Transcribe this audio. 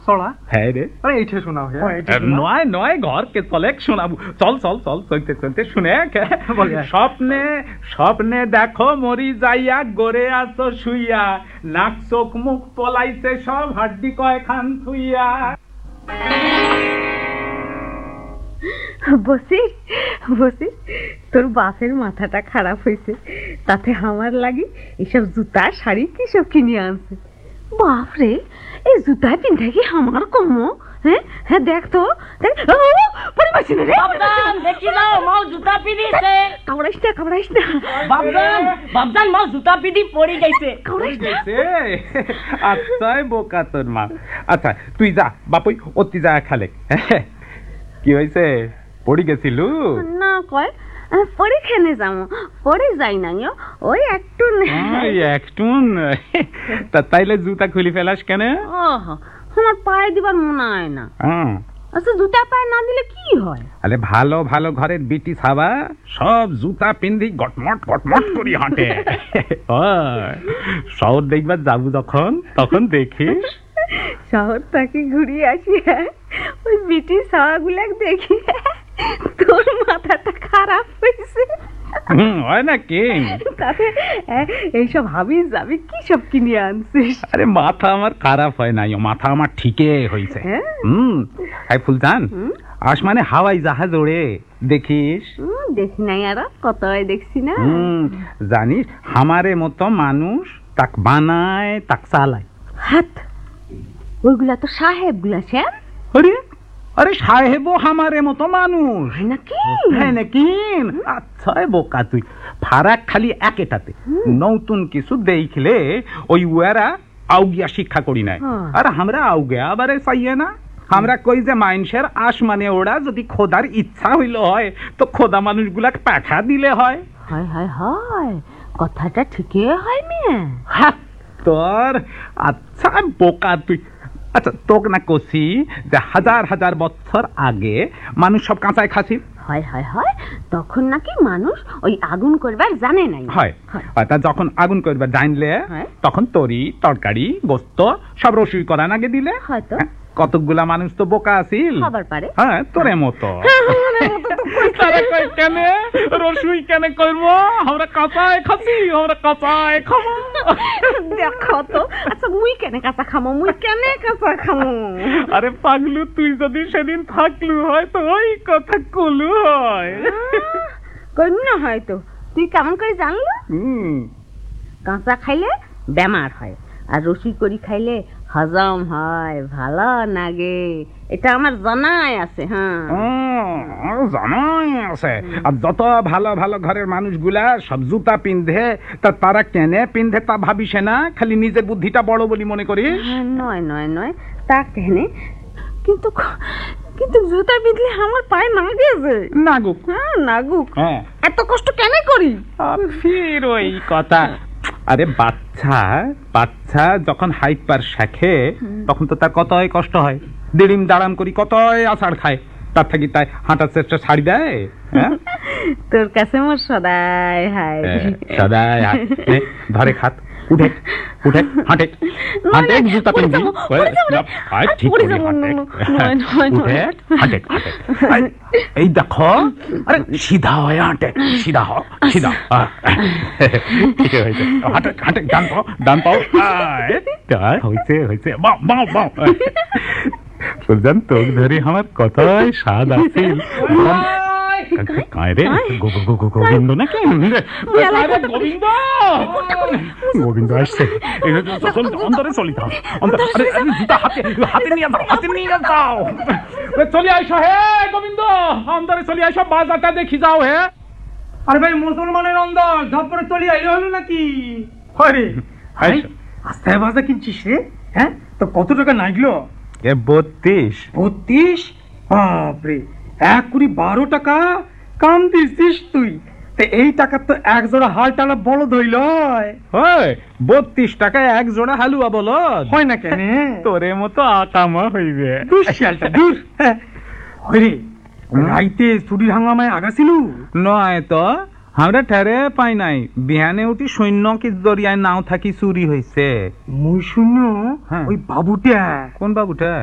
চড়া হ্যাঁ রে এইটা শোনাও নয় নয় ঘরকে চলে শোনাবো চল চল চল চলতে চলতে শুনে স্বপ্নে স্বপ্নে দেখো মরি যাইয়া গড়ে আসো শুইয়া নাক চোখ মুখ পলাইছে সব হাড্ডি কয়খান থুইয়া বসিস বসিস তোর বাপের মাথাটা খারাপ হয়েছে তাতে আমার লাগি এসব জুতা শাড়ি কি সব কিনে আনছে বাপরে এই জুতা পিন্ধে কি আমার কমো হ্যাঁ হ্যাঁ দেখ তো আচ্ছা বোকা তোর মা আচ্ছা তুই যা বাপুই অতি যা খালে কি হয়েছে পড়ি গেছিল না কয় পরে খেনে যাবো পরে যাই না ওই একটু একটু তাইলে জুতা খুলি ফেলাস কেন আমার পায়ে দিবার মনে হয় না আচ্ছা জুতা পায়ে না দিলে কি হয় আরে ভালো ভালো ঘরের বিটি ছাবা সব জুতা পিন্ধি গটমট গটমট করি হাঁটে শহর দেখবার যাবো যখন তখন দেখিস শহর থেকে ঘুরিয়ে আসি ওই বিটি ছাওয়া গুলা দেখি তোর মাথাটা খারাপ হয়েছে হয় নাকি তাতে এইসব হাবি যাবি কি সব কিনে আনছিস আরে মাথা আমার খারাপ হয় নাই মাথা আমার ঠিকই হয়েছে ফুলজান আসমানে হাওয়াই জাহাজ ওড়ে দেখিস দেখি নাই আর কত দেখছি না জানিস আমারে মতো মানুষ তাক বানায় তাক চালায় হাত ওইগুলা তো সাহেব গুলা শ্যাম আরে আরে সাহেবও আমারে মতো মানুষ নাকি হ্যাঁ নাকি আচ্ছা বোকা তুই ফারাক খালি একেটাতে নতুন কিছু দেখলে ওই ওরা আউগিয়া শিক্ষা করি নাই আর আমরা আউগে আবারে চাইয়ে না আমরা কই যে মানুষের আসমানে ওরা যদি খোদার ইচ্ছা হইল হয় তো খোদা মানুষগুলা পাঠা দিলে হয় হয় হয় হয় কথাটা ঠিকই হয় মেয়ে তোর আচ্ছা বোকা তুই আচ্ছা তোক না কষি যে হাজার হাজার বছর আগে মানুষ সব কাঁচায় খাসি হয় হয় হয় তখন নাকি মানুষ ওই আগুন করবার জানে নাই হয় তা যখন আগুন করবার জানলে তখন তরি তরকারি গোস্ত সব রসুই করা নাগে দিলে হয়তো কতগুলা মানুষ তো বোকা আছিল হ্যাঁ তোরে মতো কেন রসুই কেন করবো আমরা কাঁচায় খাসি আমরা কাঁচায় খাবো দেখো তো আচ্ছা মুই কেন কাঁচা খামো মুই কেন কাঁচা খামো আরে পাগলু তুই যদি সেদিন থাকলু হয় তো ওই কথা কলু হয় কইম না হয়তো তুই কেমন করে জানলু কাঁচা খাইলে বেমার হয় আর রসুই করি খাইলে হজম হয় ভালো নাগে এটা আমার জানাই আছে জানাই আছে আর যত ভালো ভালো ঘরের মানুষগুলা সব জুতা পিন্ধে তা তারা কেনে পিন্ধে তা ভাবিস না খালি নিজের বুদ্ধিটা বড় বলি মনে করিস নয় নয় নয় তা কেনে কিন্তু কিন্তু জুতা পিঁধলে আমার পায়ে না গেছে নাগুক নাগুক এত কষ্ট কেন করি ফির ওই কথা আরে বাচ্চা বাচ্চা যখন হাইটবার শেখে তখন তো তার কতই কষ্ট হয় দিড়িম দাঁড়াম করি কতই আষাঢ় খায় তার থাকি তাই হাঁটার চেষ্টা ছাড়ি দেয় তোর কাছে মোর সদাই হাই সদাই হাই ধরে খাত উঠে উঠে হাঁটে হাঁটে জুতা পিন্ধি ঠিক হাঁটে এই দেখো আরে সিধা হয়ে হাঁটে সিধা সিধা হাঁটে হাঁটে ডান পাও হয়েছে হয়েছে বাও বাও বুঝলেন তোর ধরে আমার কথাই স্বাদ আছিল গোবিন্দ নাকি গোবিন্দ আসছে অন্তরে চলি যাও হাতে নিয়ে যাও হাতে নিয়ে যাও চলে আসো হে গোবিন্দ অন্তরে চলে আসো বাজারটা দেখি যাও হে আরে ভাই মুসলমানের অন্দর ঝপ করে চলে আইলে হলো নাকি আরে আস্তে বাজা কিনছিস রে হ্যাঁ তো কত টাকা নাইলো 32 32 বাপরে 1 টাকা কাম দিছিস তুই এই টাকা তো এক জোড়া হাল টালা বলদ হইল 32 টাকায় এক জোড়া হালুয়া বলদ হয় না কেন তোরে মতো আকামা হইবে দূর হইরে রাইতে চুরি হাঙ্গামায় আগাছিল নয় তো আমরা ঠেরে পাই নাই বিহানে উঠি সৈন্য কি দরিয়ায় নাও থাকি চুরি হয়েছে মুই শূন্য ওই বাবুটা কোন বাবুটা